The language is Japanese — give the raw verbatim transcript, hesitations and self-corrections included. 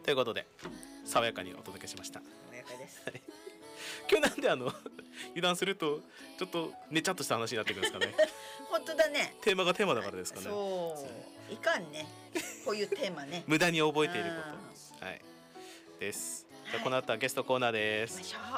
ということで爽やかにお届けしました。 爽やかです。 今日なんであの油断するとちょっとねちゃっとした話になってくるんですかね。 本当だね。 テーマがテーマだからですかね。 そういかんね。こういうテーマね。 無駄に覚えていることはいです。じゃあこの後はゲストコーナーです。 行きましょう。